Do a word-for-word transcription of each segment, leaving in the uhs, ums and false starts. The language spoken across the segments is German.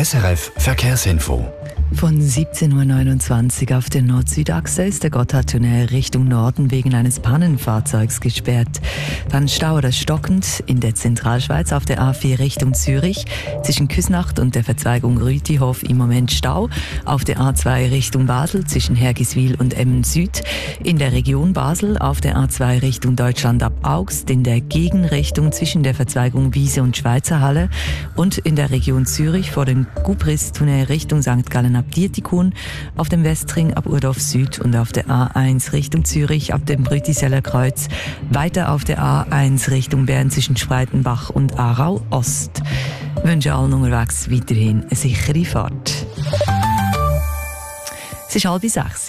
S R F Verkehrsinfo. Von siebzehn Uhr neunundzwanzig auf der Nord-Süd-Achse ist der Gotthardtunnel Richtung Norden wegen eines Pannenfahrzeugs gesperrt. Dann Stau oder stockend in der Zentralschweiz auf der A vier Richtung Zürich. Zwischen Küsnacht und der Verzweigung Rütihof im Moment Stau. Auf der A zwei Richtung Basel zwischen Hergiswil und Emmen Süd. In der Region Basel auf der A zwei Richtung Deutschland ab Augst. In der Gegenrichtung zwischen der Verzweigung Wiese und Schweizer Halle. Und in der Region Zürich vor dem Gubristunnel Richtung Sankt Gallen ab Dietikon, auf dem Westring ab Urdorf Süd und auf der A eins Richtung Zürich ab dem Brütiseller Kreuz, weiter auf der A eins Richtung Bern zwischen Spreitenbach und Aarau Ost. Ich wünsche allen unterwegs weiterhin eine sichere Fahrt. Es ist halb sechs.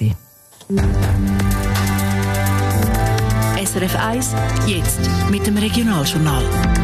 S R F eins, jetzt mit dem Regionaljournal.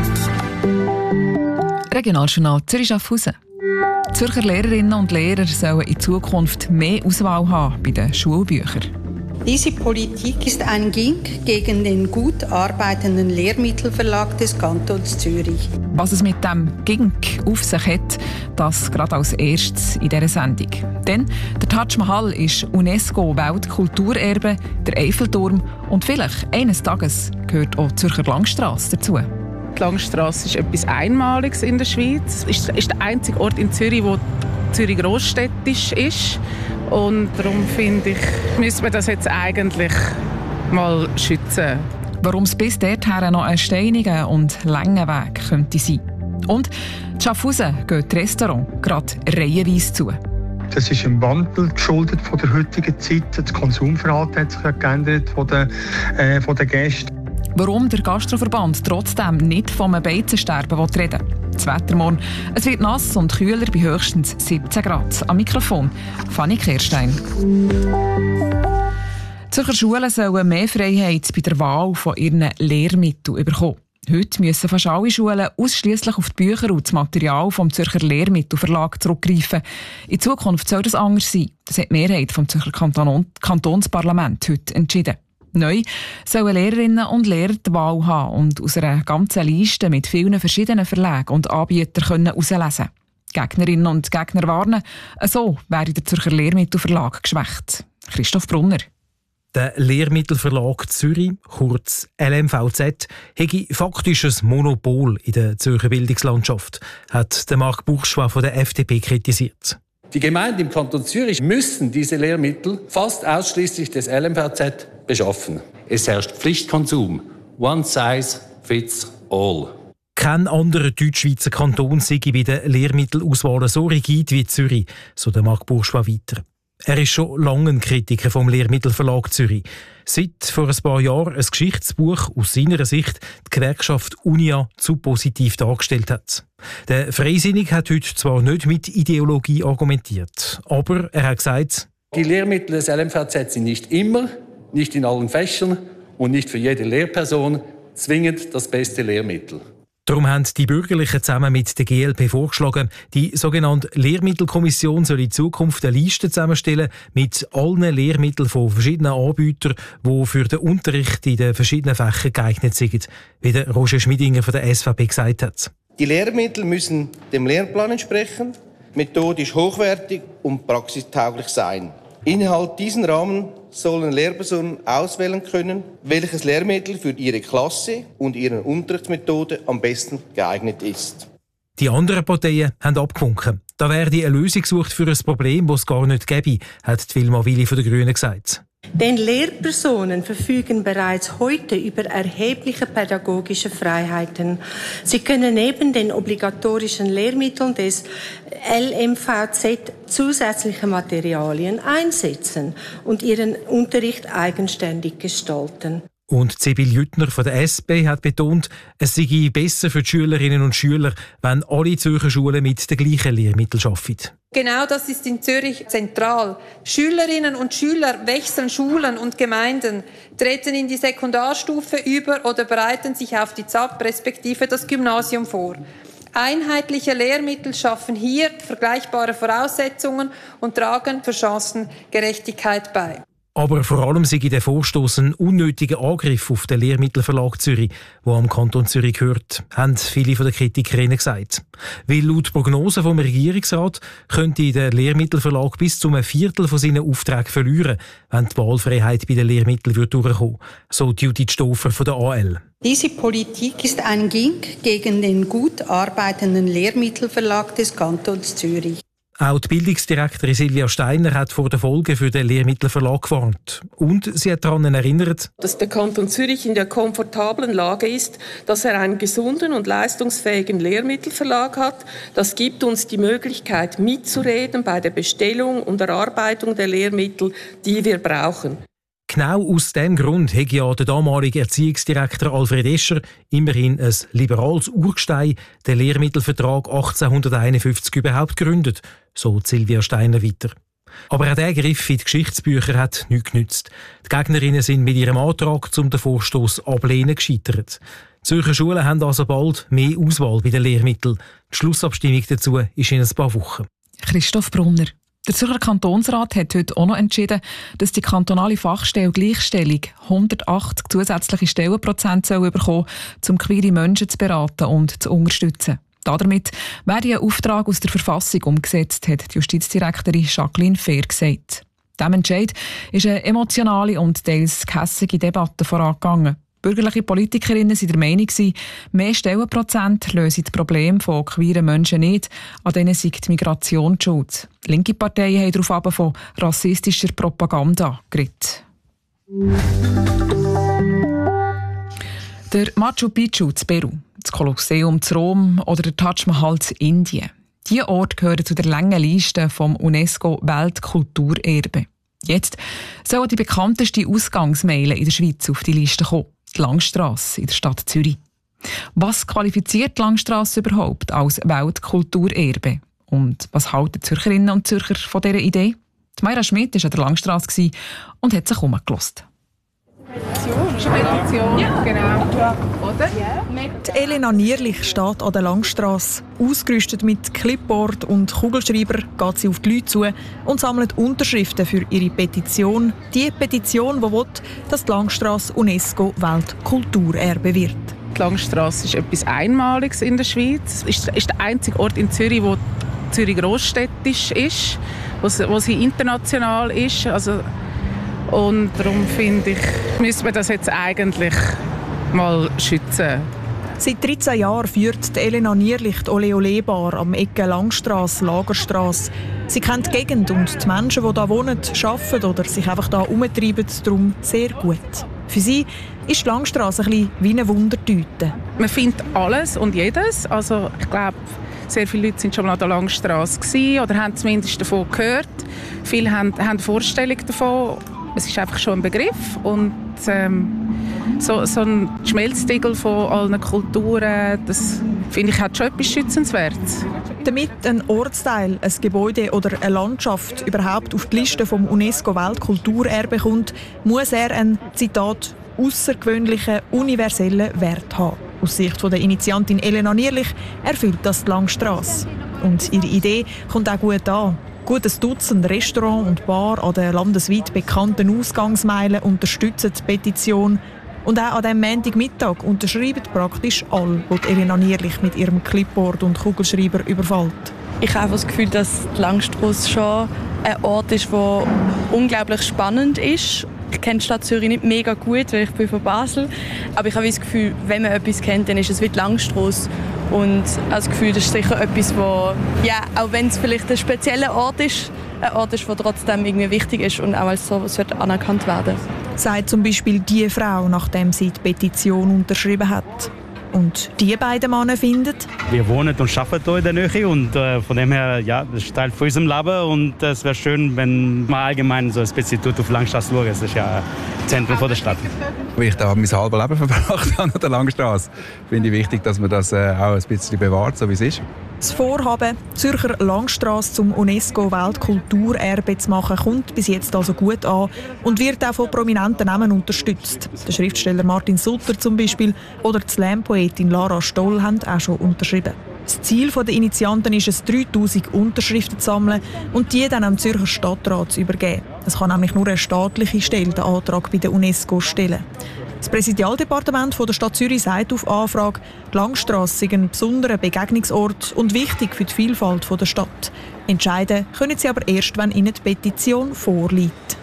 Regionaljournal Zürich-Schaffhausen. Zürcher Lehrerinnen und Lehrer sollen in Zukunft mehr Auswahl haben bei den Schulbüchern. Diese Politik ist ein Gink gegen den gut arbeitenden Lehrmittelverlag des Kantons Zürich. Was es mit dem Gink auf sich hat, das gerade als erstes in dieser Sendung. Denn der Taj Mahal ist UNESCO-Weltkulturerbe, der Eiffelturm und vielleicht eines Tages gehört auch die Zürcher Langstrasse dazu. Die Langstrasse ist etwas Einmaliges in der Schweiz. Es ist der einzige Ort in Zürich, wo Zürich grossstädtisch ist. Und darum finde ich, müssen wir das jetzt eigentlich mal schützen. Warum es bis dorthin noch ein steiniger und langer Weg könnte sein. Und in Schaffhausen geht das Restaurant gerade reihenweise zu. Das ist im Wandel geschuldet von der heutigen Zeit. Das Konsumverhalten hat sich geändert von den, äh, von den Gästen. Warum der Gastroverband trotzdem nicht vom Beizensterben reden will. Das Wetter morgen. Es wird nass und kühler bei höchstens siebzehn Grad. Am Mikrofon Fanny Kirstein. Zürcher Schulen sollen mehr Freiheit bei der Wahl von ihren Lehrmitteln bekommen. Heute müssen fast alle Schulen ausschliesslich auf die Bücher und das Material vom Zürcher Lehrmittelverlag zurückgreifen. In Zukunft soll das anders sein. Das hat die Mehrheit vom Zürcher Kanton- Kantonsparlament heute entschieden. Neu sollen Lehrerinnen und Lehrer die Wahl haben und aus einer ganzen Liste mit vielen verschiedenen Verlagen und Anbietern herauslesen können. Gegnerinnen und Gegner warnen, so wäre der Zürcher Lehrmittelverlag geschwächt. Christoph Brunner. Der Lehrmittelverlag Zürich, kurz L M V Z, hätte faktisch ein Monopol in der Zürcher Bildungslandschaft, hat der Marc Bourgeois von der F D P kritisiert. Die Gemeinden im Kanton Zürich müssen diese Lehrmittel fast ausschließlich des L M V Z beschaffen. Es herrscht Pflichtkonsum. One size fits all. Kein anderer Deutschschweizer Kanton sei bei der Lehrmittelauswahl so rigid wie Zürich, so der Marc Bourgeois weiter. Er ist schon lange ein Kritiker vom Lehrmittelverlag Zürich. Seit vor ein paar Jahren ein Geschichtsbuch aus seiner Sicht die Gewerkschaft Unia zu positiv dargestellt hat. Der Freisinnige hat heute zwar nicht mit Ideologie argumentiert, aber er hat gesagt, die Lehrmittel des L M V Z sind nicht immer, nicht in allen Fächern und nicht für jede Lehrperson zwingend das beste Lehrmittel. Darum haben die Bürgerlichen zusammen mit der G L P vorgeschlagen, die sogenannte Lehrmittelkommission soll in Zukunft eine Liste zusammenstellen mit allen Lehrmitteln von verschiedenen Anbietern, die für den Unterricht in den verschiedenen Fächern geeignet sind, wie der Roger Schmidinger von der S V P gesagt hat. Die Lehrmittel müssen dem Lehrplan entsprechen, methodisch hochwertig und praxistauglich sein. Innerhalb diesen Rahmen sollen Lehrpersonen auswählen können, welches Lehrmittel für ihre Klasse und ihre Unterrichtsmethode am besten geeignet ist. Die anderen Parteien haben abgewunken. Da werde eine Lösung gesucht für ein Problem, das es gar nicht gäbe, hat Vilma Willi von den Grünen gesagt. Denn Lehrpersonen verfügen bereits heute über erhebliche pädagogische Freiheiten. Sie können neben den obligatorischen Lehrmitteln des L M V Z zusätzliche Materialien einsetzen und ihren Unterricht eigenständig gestalten. Und Sibyl Jüttner von der S P hat betont, es sei besser für die Schülerinnen und Schüler, wenn alle Zürcher Schulen mit den gleichen Lehrmitteln arbeiten. Genau das ist in Zürich zentral. Schülerinnen und Schüler wechseln Schulen und Gemeinden, treten in die Sekundarstufe über oder bereiten sich auf die Z A P respektive das Gymnasium vor. Einheitliche Lehrmittel schaffen hier vergleichbare Voraussetzungen und tragen für Chancengerechtigkeit bei. Aber vor allem sei der Vorstoss ein unnötiger Angriff auf den Lehrmittelverlag Zürich, der am Kanton Zürich gehört, haben viele von den Kritikerinnen gesagt. Weil laut Prognosen vom Regierungsrat könnte der Lehrmittelverlag bis zu einem Viertel von seinen Aufträgen verlieren, wenn die Wahlfreiheit bei den Lehrmitteln durchkommen würde, so Judith Stofer von der A L. Diese Politik ist ein Gink gegen den gut arbeitenden Lehrmittelverlag des Kantons Zürich. Auch die Bildungsdirektorin Silvia Steiner hat vor den Folgen für den Lehrmittelverlag gewarnt. Und sie hat daran erinnert, dass der Kanton Zürich in der komfortablen Lage ist, dass er einen gesunden und leistungsfähigen Lehrmittelverlag hat. Das gibt uns die Möglichkeit, mitzureden bei der Bestellung und Erarbeitung der Lehrmittel, die wir brauchen. Genau aus diesem Grund hat ja der damalige Erziehungsdirektor Alfred Escher immerhin ein liberales Urgestein, den Lehrmittelvertrag achtzehnhunderteinundfünfzig überhaupt gegründet, so Silvia Steiner weiter. Aber auch der Griff in die Geschichtsbücher hat nichts genützt. Die Gegnerinnen sind mit ihrem Antrag zum den Vorstoss ablehnen gescheitert. Die Zürcher Schulen haben also bald mehr Auswahl bei den Lehrmitteln. Die Schlussabstimmung dazu ist in ein paar Wochen. Christoph Brunner. Der Zürcher Kantonsrat hat heute auch noch entschieden, dass die kantonale Fachstelle Gleichstellung hundertachtzig zusätzliche Stellenprozente bekommen soll, um queere Menschen zu beraten und zu unterstützen. Damit werde ein Auftrag aus der Verfassung umgesetzt, hat die Justizdirektorin Jacqueline Fehr gesagt. Diesem Entscheid ist eine emotionale und teils gehässige Debatte vorangegangen. Bürgerliche Politikerinnen waren der Meinung, mehr Stellenprozent lösen die Probleme von queeren Menschen nicht, an denen sei die Migration die Schuld. Linke Parteien haben darauf aber von rassistischer Propaganda geredet. Der Machu Picchu in Peru, das Kolosseum in Rom oder der Taj Mahal in Indien. Diese Orte gehören zu der langen Liste vom UNESCO-Weltkulturerbe. Jetzt sollen die bekanntesten Ausgangsmeilen in der Schweiz auf die Liste kommen. Die Langstrasse in der Stadt Zürich. Was qualifiziert die Langstrasse überhaupt als Weltkulturerbe? Und was halten die Zürcherinnen und Zürcher von dieser Idee? Die Mayra Schmidt war an der Langstrasse und hat sich umgelassen. Meditation, ja. Genau. Oder? Die Elena Nierlich steht an der Langstrasse. Ausgerüstet mit Clipboard und Kugelschreiber geht sie auf die Leute zu und sammelt Unterschriften für ihre Petition. Die Petition, die will, dass die Langstrasse UNESCO-Weltkulturerbe wird. Die Langstrasse ist etwas Einmaliges in der Schweiz. Es ist der einzige Ort in Zürich, wo Zürich grossstädtisch ist, wo sie international ist. Also Und darum finde ich, müssen wir das jetzt eigentlich mal schützen. Seit dreizehn Jahren führt Elena Nierlich die Ole-Ole-Bar am Ecke Langstrasse, Lagerstrasse. Sie kennt die Gegend und die Menschen, die hier wohnen, arbeiten oder sich einfach hier herumtreiben, darum sehr gut. Für sie ist die Langstrasse ein bisschen wie eine Wundertüte. Man findet alles und jedes. Also ich glaube, sehr viele Leute sind schon mal an der Langstrasse gewesen oder haben zumindest davon gehört. Viele haben, haben eine Vorstellung davon. Es ist einfach schon ein Begriff und ähm, so, so ein Schmelztiegel von allen Kulturen, das finde ich hat schon etwas Schützenswertes. Damit ein Ortsteil, ein Gebäude oder eine Landschaft überhaupt auf die Liste vom UNESCO-Weltkulturerbe kommt, muss er einen, Zitat, außergewöhnlichen, universellen Wert haben. Aus Sicht der Initiantin Elena Nierlich erfüllt das die Langstrasse. Und ihre Idee kommt auch gut an. Gut ein Dutzend Restaurants und Bar an den landesweit bekannten Ausgangsmeilen unterstützen die Petition. Und auch an diesem Montagmittag unterschreiben praktisch alle, die Elena Nierlich mit ihrem Clipboard und Kugelschreiber überfällt. Ich habe das Gefühl, dass die Langstrasse schon ein Ort ist, der unglaublich spannend ist. Ich kenne die Stadt Zürich nicht mega gut, weil ich bin von Basel. Aber ich habe das Gefühl, wenn man etwas kennt, dann ist es wie die Langstrasse. Und ich habe das Gefühl, das ist sicher etwas, wo, ja, auch wenn es vielleicht ein spezieller Ort ist, ein Ort ist, der trotzdem irgendwie wichtig ist und auch als so anerkannt werden sollte. Sagt zum Beispiel die Frau, nachdem sie die Petition unterschrieben hat. Und die beiden Männer finden: Wir wohnen und arbeiten hier in der Nähe und äh, von dem her, ja, das ist Teil von unserem Leben und es wäre schön, wenn man allgemein so ein bisschen auf Langstrasse schaut. Das ist ja das Zentrum von der Stadt. Weil ich da mein halbes Leben verbracht habe an der Langstrasse, finde ich wichtig, dass man das äh, auch ein bisschen bewahrt, so wie es ist. Das Vorhaben, die Zürcher Langstrasse zum UNESCO-Weltkulturerbe zu machen, kommt bis jetzt also gut an und wird auch von prominenten Namen unterstützt. Der Schriftsteller Martin Sutter zum Beispiel oder die Slam-Poetin Lara Stoll haben auch schon unterschrieben. Das Ziel der Initianten ist es, dreitausend Unterschriften zu sammeln und die dann am Zürcher Stadtrat zu übergeben. Es kann nämlich nur eine staatliche Stelle den Antrag bei der UNESCO stellen. Das Präsidialdepartement der Stadt Zürich sagt auf Anfrage, die Langstrasse sei ein besonderer Begegnungsort und wichtig für die Vielfalt der Stadt. Entscheiden können sie aber erst, wenn ihnen die Petition vorliegt.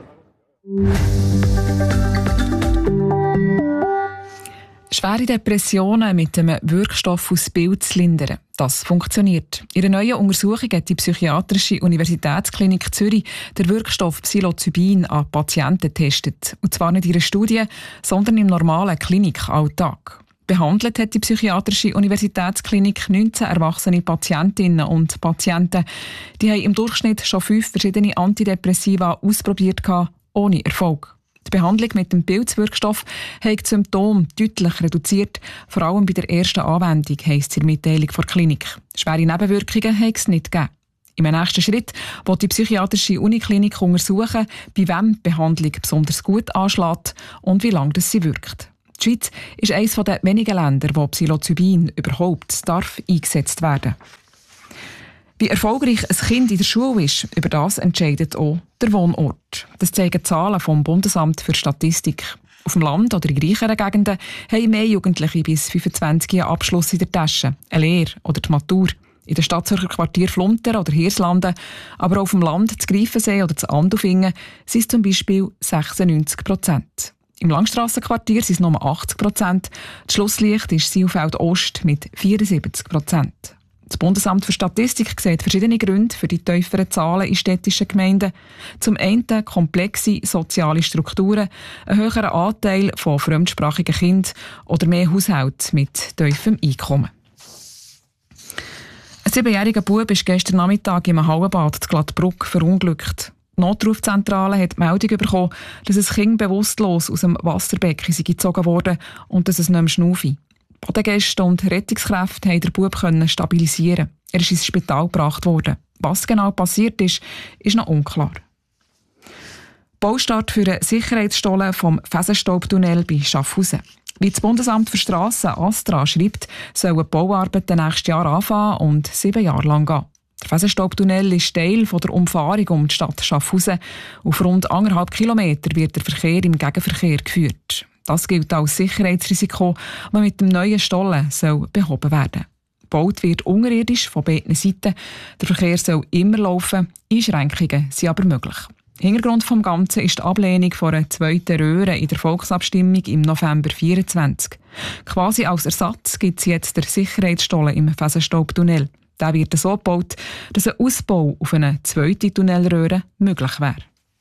Schwere Depressionen mit einem Wirkstoff aus Pilz zu lindern. Das funktioniert. In einer neuen Untersuchung hat die Psychiatrische Universitätsklinik Zürich den Wirkstoff Psilocybin an Patienten getestet. Und zwar nicht in einer Studie, sondern im normalen Klinikalltag. Behandelt hat die Psychiatrische Universitätsklinik neunzehn erwachsene Patientinnen und Patienten. Die haben im Durchschnitt schon fünf verschiedene Antidepressiva ausprobiert, ohne Erfolg. Die Behandlung mit dem Pilzwirkstoff hat die Symptome deutlich reduziert, vor allem bei der ersten Anwendung, heisst es in der Mitteilung der Klinik. Schwere Nebenwirkungen hat es nicht gegeben. Im nächsten Schritt wird die psychiatrische Uniklinik untersuchen, bei wem die Behandlung besonders gut anschlägt und wie lange sie wirkt. Die Schweiz ist eines der wenigen Länder, wo Psilocybin überhaupt darf eingesetzt werden darf. Wie erfolgreich ein Kind in der Schule ist, über das entscheidet auch der Wohnort. Das zeigen Zahlen vom Bundesamt für Statistik. Auf dem Land oder in reicheren Gegenden haben mehr Jugendliche bis fünfundzwanzig einen Abschluss in der Tasche, eine Lehre oder die Matur. In der Stadtzürcher Quartier Fluntern oder Hirslanden, aber auch auf dem Land, zu Greifensee oder zu Andufingen, sind es zum Beispiel sechsundneunzig Prozent. Im Langstrassenquartier sind es nur achtzig Prozent. Das Schlusslicht ist Sielfeld Ost mit vierundsiebzig Prozent. Das Bundesamt für Statistik sieht verschiedene Gründe für die tieferen Zahlen in städtischen Gemeinden. Zum einen komplexe soziale Strukturen, ein höherer Anteil von fremdsprachigen Kindern oder mehr Haushalte mit tiefem Einkommen. Ein siebenjähriger Bub ist gestern Nachmittag im Hallenbad in Glattbruck verunglückt. Die Notrufzentrale hat die Meldung bekommen, dass ein Kind bewusstlos aus dem Wasserbecken gezogen wurde und dass es nicht mehr schnaufe. Badegäste und Rettungskräfte konnten den Bub stabilisieren. Er ist ins Spital gebracht worden. Was genau passiert ist, ist noch unklar. Baustart für eine Sicherheitsstelle vom Fesenstaubtunnel bei Schaffhausen. Wie das Bundesamt für Strassen Astra schreibt, sollen die Bauarbeiten nächstes Jahr anfangen und sieben Jahre lang gehen. Der Fesenstaubtunnel ist Teil von der Umfahrung um die Stadt Schaffhausen. Auf rund anderthalb Kilometer wird der Verkehr im Gegenverkehr geführt. Das gilt als Sicherheitsrisiko, das mit dem neuen Stollen soll behoben werden. Gebaut wird unterirdisch von beiden Seiten. Der Verkehr soll immer laufen, Einschränkungen sind aber möglich. Hintergrund des Ganzen ist die Ablehnung von einer zweiten Röhre in der Volksabstimmung im November vierundzwanzig. Quasi als Ersatz gibt es jetzt der Sicherheitsstollen im Fesenstaubtunnel. Der wird so gebaut, dass ein Ausbau auf eine zweite Tunnelröhre möglich wäre.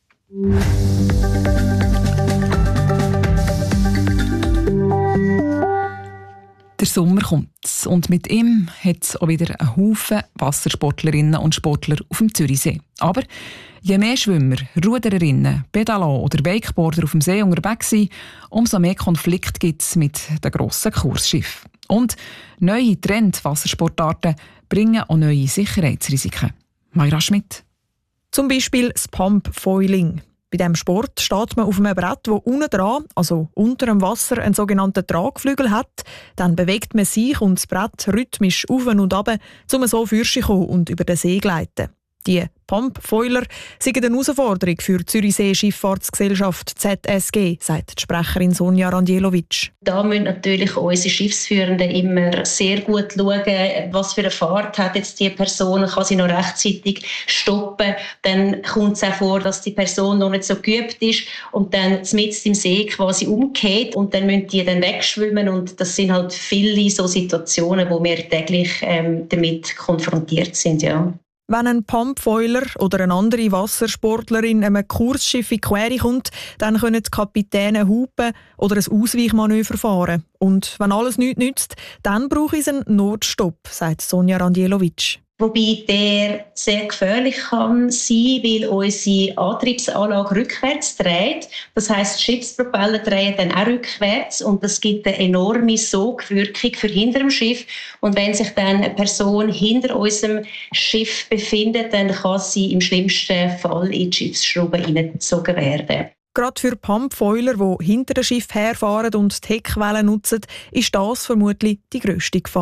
Der Sommer kommt und mit ihm hat es auch wieder einen Haufen Wassersportlerinnen und Sportler auf dem Zürichsee. Aber je mehr Schwimmer, Rudererinnen, Pedalo oder Wakeboarder auf dem See unterwegs sind, umso mehr Konflikte gibt es mit den grossen Kursschiffen. Und neue Trend-Wassersportarten bringen auch neue Sicherheitsrisiken. Mayra Schmidt. Zum Beispiel das Pump-Foiling. Bei diesem Sport steht man auf einem Brett, das unten dran, also unter dem Wasser, einen sogenannten Tragflügel hat. Dann bewegt man sich und das Brett rhythmisch auf und ab, um so fürsch zu kommen und über den See zu gleiten. Die Pump-Foiler sind eine Herausforderung für die Zürichsee Schifffahrtsgesellschaft Z S G, sagt die Sprecherin Sonja Randjelovic. Da müssen natürlich unsere Schiffsführenden immer sehr gut schauen, was für eine Fahrt hat jetzt die Person, kann sie noch rechtzeitig stoppen. Dann kommt es auch vor, dass die Person noch nicht so geübt ist und dann mitten im See quasi umgeht und dann müssen die dann wegschwimmen und das sind halt viele so Situationen, wo wir täglich ähm, damit konfrontiert sind, ja. Wenn ein Pumpfoiler oder eine andere Wassersportlerin einem Kursschiff in die Quere kommt, dann können die Kapitäne hupen oder ein Ausweichmanöver fahren. Und wenn alles nichts nützt, dann braucht es einen Notstopp, sagt Sonja Randjelovic. Wobei der sehr gefährlich kann sein, weil unsere Antriebsanlage rückwärts dreht. Das heisst, die Schiffspropeller drehen dann auch rückwärts und das gibt eine enorme Sogwirkung für hinter dem Schiff. Und wenn sich dann eine Person hinter unserem Schiff befindet, dann kann sie im schlimmsten Fall in die Schiffsschraube hineingezogen werden. Gerade für Pumpfoiler, die hinter dem Schiff herfahren und die Heckwellen nutzen, ist das vermutlich die grösste Gefahr.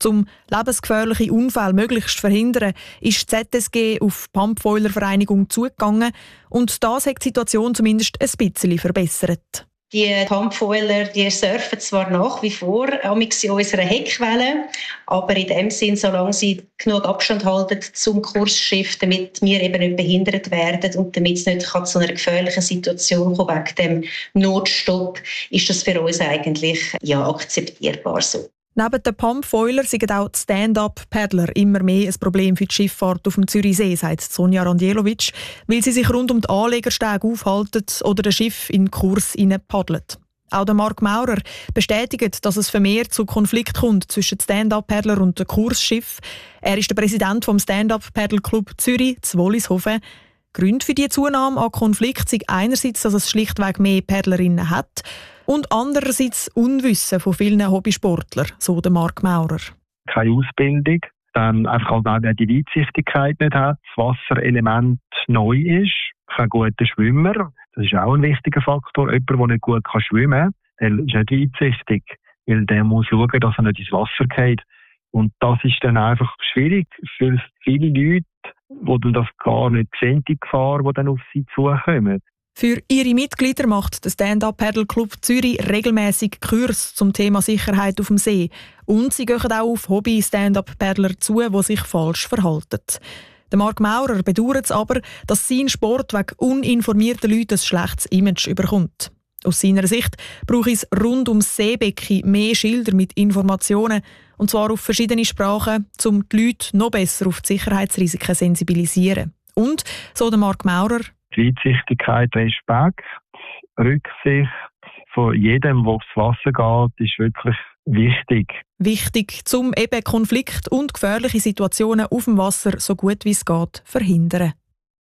Um lebensgefährliche Unfälle möglichst zu verhindern, ist die Z S G auf die Pumpboiler-Vereinigung zugegangen und das hat die Situation zumindest ein bisschen verbessert. Die Pumpboiler, die surfen zwar nach wie vor amigs in unserer Heckwelle, aber in dem Sinn, solange sie genug Abstand halten zum Kursschiff, damit wir eben nicht behindert werden und damit es nicht zu einer gefährlichen Situation kommt wegen dem Notstopp, ist das für uns eigentlich ja, akzeptierbar so. Neben den Pumpboiler sind auch die Stand-up-Paddler immer mehr ein Problem für die Schifffahrt auf dem Zürichsee, sagt Sonja Randjelovic, weil sie sich rund um die Anlegerstege aufhalten oder das Schiff in den Kurs paddeln. Auch der Marc Maurer bestätigt, dass es vermehrt zu Konflikt kommt zwischen Stand-up-Paddler und dem Kursschiff. Er ist der Präsident vom Stand-up-Paddle-Club Zürich, zu Wollishofen. Grund für diese Zunahme an Konflikt sind einerseits, dass es schlichtweg mehr Paddlerinnen hat und andererseits Unwissen von vielen Hobbysportlern, so der Marc Maurer. Keine Ausbildung, dann einfach halt auch die Weitsichtigkeit nicht hat, das Wasserelement neu ist, kein guter Schwimmer, das ist auch ein wichtiger Faktor. Jemand, der nicht gut schwimmen kann, der ist nicht weitsichtig, weil der muss schauen, dass er nicht ins Wasser fällt. Und das ist dann einfach schwierig für viele Leute, die das gar nicht sehen, die Gefahr, die dann auf sie zukommen. Für ihre Mitglieder macht der Stand-up-Paddle-Club Zürich regelmäßig Kurs zum Thema Sicherheit auf dem See. Und sie gehen auch auf Hobby-Stand-up-Paddler zu, die sich falsch verhalten. Der Marc Maurer bedauert es aber, dass sein Sport wegen uninformierter Leute ein schlechtes Image überkommt. Aus seiner Sicht braucht es rund ums Seebecken mehr Schilder mit Informationen, und zwar auf verschiedene Sprachen, um die Leute noch besser auf die Sicherheitsrisiken zu sensibilisieren. Und, so der Marc Maurer, die Weitsichtigkeit, Respekt, Rücksicht von jedem, der aufs Wasser geht, ist wirklich wichtig. Wichtig, um eben Konflikte und gefährliche Situationen auf dem Wasser so gut wie es geht zu verhindern.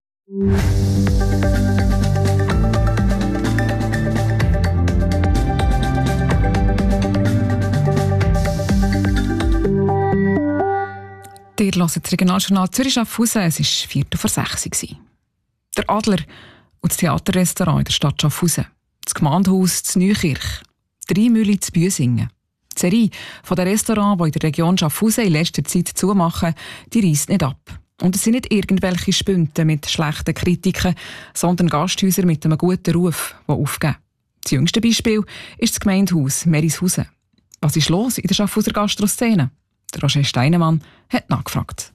Ihr hört das Regionaljournal Zürich-Schaffhausen. Es war Viertel vor sechs Uhr. Der Adler und das Theaterrestaurant in der Stadt Schaffhausen. Das Gemeindehaus zu Neukirch. Drei Mühle zu Büsingen. Die Serie der Restaurants, die in der Region Schaffhausen in letzter Zeit zumachen, die reisst nicht ab. Und es sind nicht irgendwelche Spünte mit schlechten Kritiken, sondern Gasthäuser mit einem guten Ruf, die aufgeben. Das jüngste Beispiel ist das Gemeindehaus Merishausen. Was ist los in der Schaffhauser Gastroszene? Der Roger Steinemann hat nachgefragt.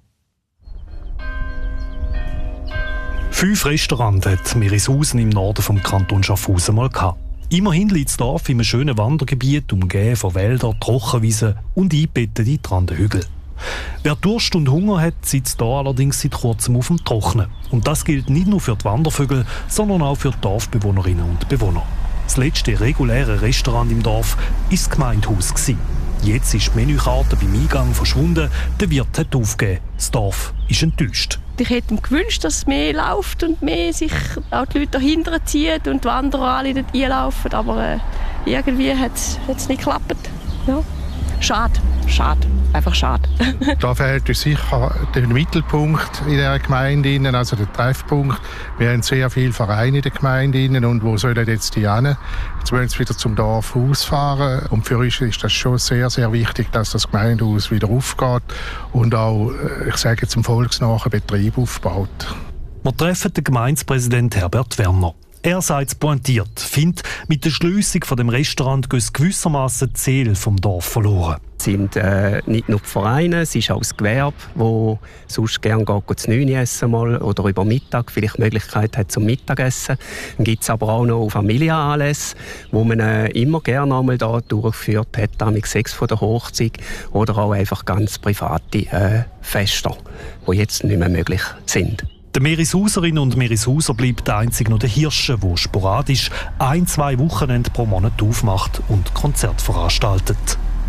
Fünf Restaurants hat Merishausen im Norden vom Kanton Schaffhausen mal gehabt. Immerhin liegt das Dorf in einem schönen Wandergebiet, umgeben von Wäldern, Trockenwiesen und eingebettet in die Hügel. Wer Durst und Hunger hat, sitzt hier allerdings seit kurzem auf dem Trocknen. Und das gilt nicht nur für die Wandervögel, sondern auch für die Dorfbewohnerinnen und Bewohner. Das letzte reguläre Restaurant im Dorf war das Gemeindehaus. Jetzt ist die Menükarte beim Eingang verschwunden, der Wirt hat aufgegeben. Das Dorf ist enttäuscht. Ich hätte mir gewünscht, dass es mehr läuft und mehr sich auch die Leute dahinter ziehen und die Wanderer alle dort einlaufen. Aber äh, irgendwie hat es nicht geklappt. Ja. Schade, schade, einfach schade. Da fehlt uns sicher der Mittelpunkt in der Gemeinde, also der Treffpunkt. Wir haben sehr viele Vereine in der Gemeinde und wo sollen jetzt die hin? Jetzt wollen sie wieder zum Dorf ausfahren und für uns ist das schon sehr, sehr wichtig, dass das Gemeindehaus wieder aufgeht und auch, ich sage jetzt, einen volksnahen Betrieb aufbaut. Wir treffen den Gemeindepräsidenten Herbert Werner. Er sagt es pointiert, findet, mit der Schliessung von dem Restaurant geht gewissermaßen die Seele vom Dorf verloren. Es sind äh, nicht nur die Vereine, es ist auch das Gewerbe, wo sonst gerne geht, zu neun essen mal oder über Mittag vielleicht die Möglichkeit hat zum Mittagessen. Dann gibt es aber auch noch Familienanlässe, wo man äh, immer gerne einmal da durchgeführt hat, damit sechs von der Hochzeit oder auch einfach ganz private äh, Feste, die jetzt nicht mehr möglich sind. Den Merishauserinnen und Merishauser bleibt einzig noch der Hirsche, der sporadisch ein-, zwei Wochenende pro Monat aufmacht und Konzerte veranstaltet.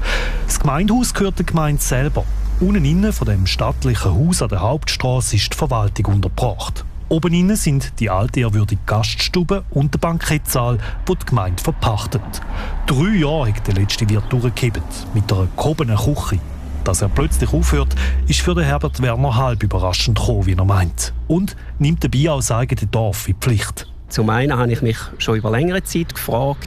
Das Gemeindehaus gehört der Gemeinde selber. Unten innen von dem stattlichen Haus an der Hauptstrasse ist die Verwaltung untergebracht. Oben innen sind die alte ehrwürdige Gaststube und der Bankettsaal, wo die Gemeinde verpachtet. Drei Jahre hat der letzte Wirt durchgehebt, mit einer gehobenen Küche. Dass er plötzlich aufhört, ist für den Herbert Werner halb überraschend gekommen, wie er meint. Und nimmt dabei auch das eigene Dorf in die Pflicht. Zum einen habe ich mich schon über längere Zeit gefragt,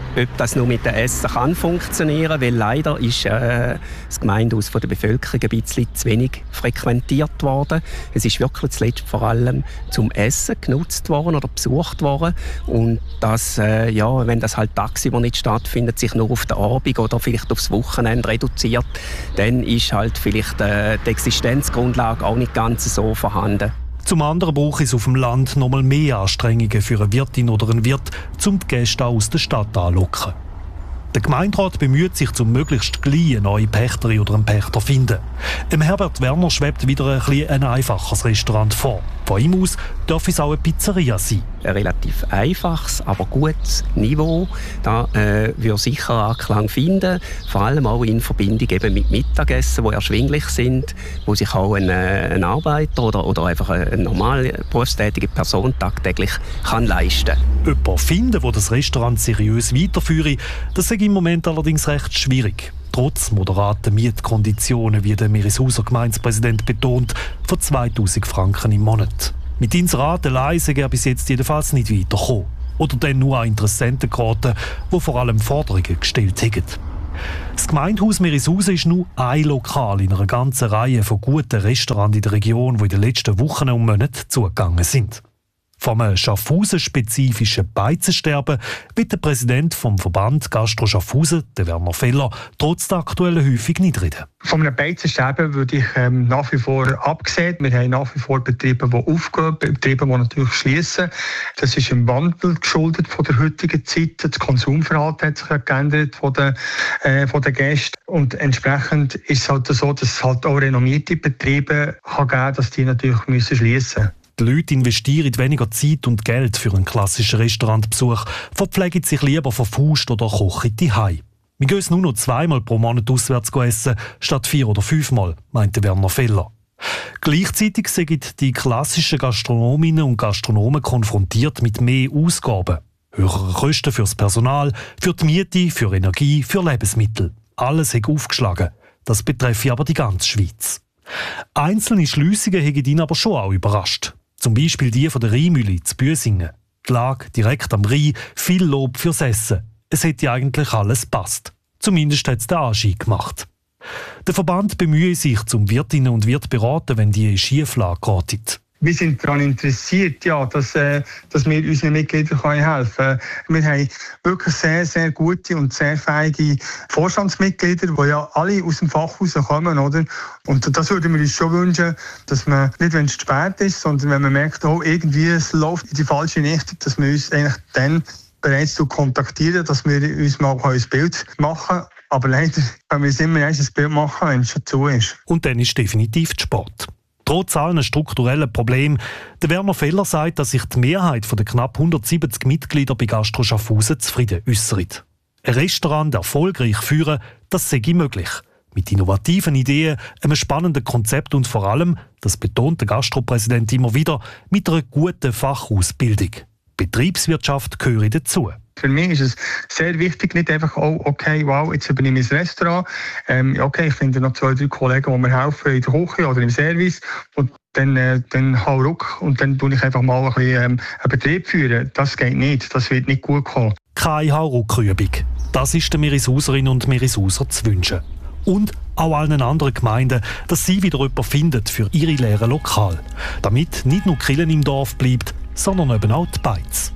ob das nur mit dem Essen kann funktionieren, weil leider ist äh, das Gemeindehaus von der Bevölkerung ein bisschen zu wenig frequentiert worden. Es ist wirklich zuletzt vor allem zum Essen genutzt worden oder besucht worden. Und das, äh, ja, wenn das halt tagsüber nicht stattfindet, sich nur auf den Abend oder vielleicht aufs Wochenende reduziert, dann ist halt vielleicht äh, die Existenzgrundlage auch nicht ganz so vorhanden. Zum anderen braucht es auf dem Land noch mal mehr Anstrengungen für eine Wirtin oder einen Wirt, um die Gäste aus der Stadt anzulocken. Der Gemeinderat bemüht sich, um möglichst gleich eine neue Pächterin oder einen Pächter zu finden. Im Herbert Werner schwebt wieder ein, bisschen ein einfaches Restaurant vor. Von ihm aus darf es auch eine Pizzeria sein. Ein relativ einfaches, aber gutes Niveau. Da äh, würde sicher Anklang finden. Vor allem auch in Verbindung eben mit Mittagessen, die erschwinglich sind, wo sich auch ein, ein Arbeiter oder, oder einfach eine normal berufstätige Person tagtäglich kann leisten kann. Jemanden finden, der das Restaurant seriös weiterführt, das ist im Moment allerdings recht schwierig. Trotz moderaten Mietkonditionen, wie der Merishuser Gemeindepräsident betont, von zweitausend Franken im Monat. Mit Inserat allein sei er bis jetzt jedenfalls nicht weitergekommen. Oder dann nur an Interessenten geraten, die vor allem Forderungen gestellt haben. Das Gemeindehaus Merishusen ist nur ein Lokal in einer ganzen Reihe von guten Restaurants in der Region, die in den letzten Wochen und Monaten zugegangen sind. Vom Schaffhausen-spezifischen Beizensterben wird der Präsident vom Verband Gastro Schaffhausen, der Werner Feller, trotz der aktuellen Häufung nicht reden. Von einem Beizensterben würde ich ähm, nach wie vor absehen. Wir haben nach wie vor Betriebe, die aufgehen, Betriebe, die natürlich schließen. Das ist im Wandel geschuldet von der heutigen Zeit. Das Konsumverhalten hat sich geändert von den, äh, von den Gästen. Und entsprechend ist es halt so, dass es halt auch renommierte Betriebe kann geben, dass die natürlich müssen schließen müssen. Die Leute investieren weniger Zeit und Geld für einen klassischen Restaurantbesuch, verpflegen sich lieber verfaust oder kochen zu Hause. Wir gehen nur noch zweimal pro Monat auswärts essen, statt vier oder fünfmal, meinte Werner Feller. Gleichzeitig sind die klassischen Gastronominnen und Gastronomen konfrontiert mit mehr Ausgaben. Höhere Kosten fürs Personal, für die Miete, für Energie, für Lebensmittel. Alles hat aufgeschlagen. Das betreffe aber die ganze Schweiz. Einzelne Schliessungen haben ihn aber schon auch überrascht. Zum Beispiel die von der Rheinmühle zu Büsingen. Die Lage direkt am Rhein, viel Lob fürs Essen. Es hätte eigentlich alles gepasst. Zumindest hat es den Anschein gemacht. Der Verband bemühe sich, zum Wirtinnen und Wirt beraten, wenn die in Schieflage geraten. Wir sind daran interessiert, ja, dass, äh, dass wir unseren Mitgliedern helfen können. Wir haben wirklich sehr, sehr gute und sehr fähige Vorstandsmitglieder, die ja alle aus dem Fachhaus kommen, oder? Und das würden wir uns schon wünschen, dass man nicht, wenn es zu spät ist, sondern wenn man merkt, oh, irgendwie es läuft in die falsche Richtung, dass wir uns eigentlich dann bereits kontaktieren, dass wir uns mal ein Bild machen können. Aber leider können wir uns immer erst ein Bild machen, wenn es schon zu ist. Und dann ist definitiv der Sport. Trotz allen strukturellen Problemen, der Werner Feller sagt, dass sich die Mehrheit der knapp hundertsiebzig Mitglieder bei Gastro Schaffhausen zufrieden äußert. Ein Restaurant erfolgreich führen, das sei möglich. Mit innovativen Ideen, einem spannenden Konzept und vor allem, das betont der Gastropräsident immer wieder, mit einer guten Fachausbildung. Betriebswirtschaft gehöre dazu. Für mich ist es sehr wichtig, nicht einfach, oh, okay, wow, jetzt übernehme ich ein Restaurant. Ähm, okay, ich finde noch zwei, drei Kollegen, die mir helfen in der Küche oder im Service. Und dann, äh, dann hau ruck und dann tue ich einfach mal ein bisschen, ähm, einen Betrieb führen. Das geht nicht, das wird nicht gut kommen. Keine Hauruck-Übung. Das ist den Merisuserinnen und Merishuser zu wünschen. Und auch allen anderen Gemeinden, dass sie wieder jemanden finden für ihre leeren Lokale. Damit nicht nur Killen im Dorf bleibt, sondern eben auch die Beiz.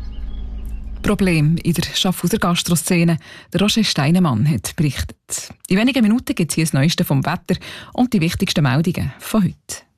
Problem in der Schaffhauser Gastroszene. Der Roger Steinemann hat berichtet. In wenigen Minuten gibt es hier das Neueste vom Wetter und die wichtigsten Meldungen von heute.